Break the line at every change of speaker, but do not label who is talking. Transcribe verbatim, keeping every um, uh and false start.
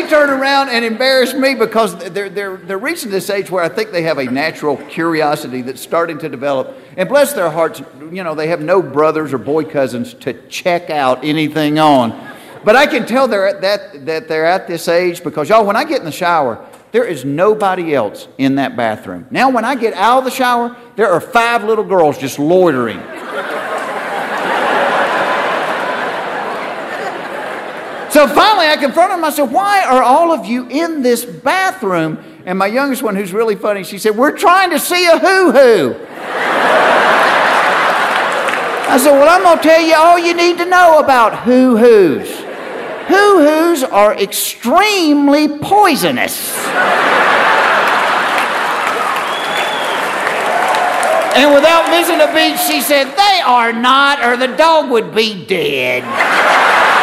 turn around and embarrass me because they're, they're, they're reaching this age where I think they have a natural curiosity that's starting to develop. And bless their hearts, you know, they have no brothers or boy cousins to check out anything on. But I can tell they're at that, that they're at this age because, y'all, when I get in the shower, there is nobody else in that bathroom. Now, when I get out of the shower, there are five little girls just loitering. So finally, I confronted them. I said, why are all of you in this bathroom? And my youngest one, who's really funny, she said, we're trying to see a hoo-hoo. I said, well, I'm going to tell you all you need to know about hoo-hoos. Hoo-hoos are extremely poisonous. And without missing a beat, she said, they are not, or the dog would be dead.